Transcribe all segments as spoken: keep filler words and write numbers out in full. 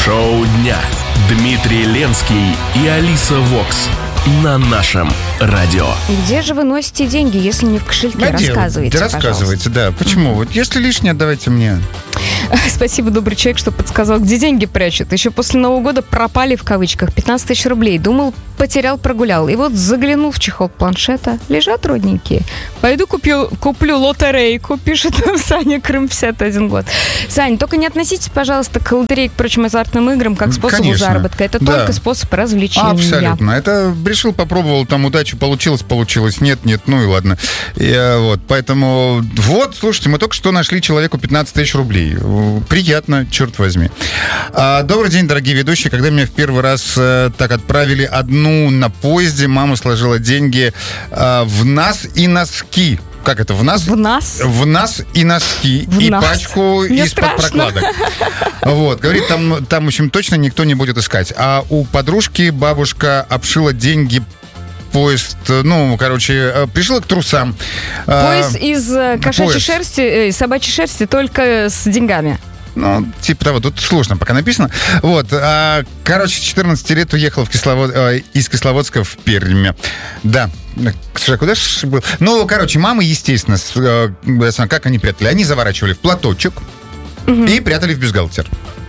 Шоу дня. Дмитрий Ленский и Алиса Вокс на нашем радио. Где же вы носите деньги, если не в кошельке? Где? Рассказывайте, Рассказывайте, да. Почему? Mm-hmm. Вот если лишнее, отдавайте мне. Спасибо, добрый человек, что подсказал, где деньги прячут. Еще после Нового года пропали, в кавычках, пятнадцать тысяч рублей. Думал, потерял, прогулял. И вот заглянул в чехол планшета. Лежат родненькие. Пойду куплю, куплю лотерейку, пишет нам Саня, Крым, пятьдесят один год. Сань, только не относитесь, пожалуйста, к лотерее, к прочим азартным играм, как способу Конечно. заработка. Это Да. только способ развлечения. Абсолютно. Это решил, попробовал, там удачу, получилось, получилось. Нет, нет, ну и ладно. И, вот, поэтому, вот, слушайте, мы только что нашли человеку пятнадцать тысяч рублей. Приятно, черт возьми. А, добрый день, дорогие ведущие. Когда меня в первый раз а, так отправили одну на поезде, мама сложила деньги а, в нас и носки. Как это? В нас? В нас? В нас и носки. В и нас. пачку Мне из-под страшно. прокладок. Вот. Говорит, там, там, в общем, точно никто не будет искать. А у подружки бабушка обшила деньги поезд, ну, короче, пришла к трусам. Пояс из э, кошачьей Пояс. шерсти, э, собачьей шерсти, только с деньгами. Ну, типа того, тут сложно пока написано. Вот, а, короче, с четырнадцати лет уехал в Кисловод, э, из Кисловодска в Пермь. Да. Слушай, а куда ж был? Ну, короче, мамы, естественно, с, э, как они прятали? Они заворачивали в платочек угу. и прятали в бюстгальтер.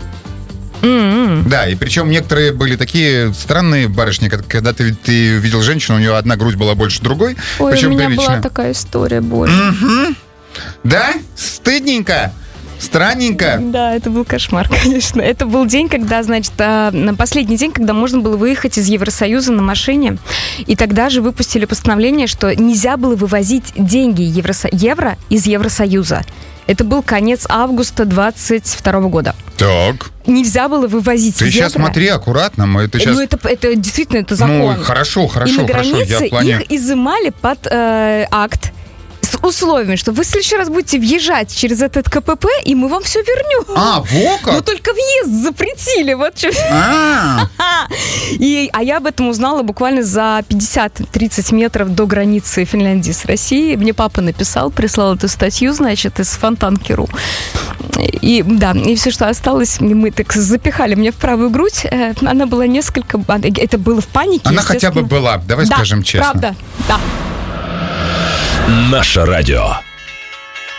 Mm-hmm. Да, и причем некоторые были такие странные барышни, когда ты, ты видел женщину, у нее одна грудь была больше другой. Ой, причем у меня прилично. была такая история, боже. Mm-hmm. Да? Стыдненько? Странненько? Да, это был кошмар, конечно. Это был день, когда, значит, на последний день, когда можно было выехать из Евросоюза на машине, и тогда же выпустили постановление, что нельзя было вывозить деньги Евросо... евро из Евросоюза. Это был конец августа двадцать второго года. Так. Нельзя было вывозить Ты евро. сейчас смотри аккуратно. Мы это сейчас... Ну, это, это действительно, это закон. Ну, хорошо, хорошо, и на хорошо. границе Я в плане... их изымали под э, акт с условием, что вы в следующий раз будете въезжать через этот КПП, и мы вам все вернем. А, во как? Но только въезд запретили. Вот что. А. И, а я об этом узнала буквально за пятьдесят-тридцать метров до границы Финляндии с Россией. Мне папа написал, прислал эту статью, значит, из Фонтанки.ру. И да, и все, что осталось, мы так запихали мне в правую грудь. Она была несколько... Это было в панике. Она хотя бы была, давай да, скажем честно. Правда, да. Наше радио.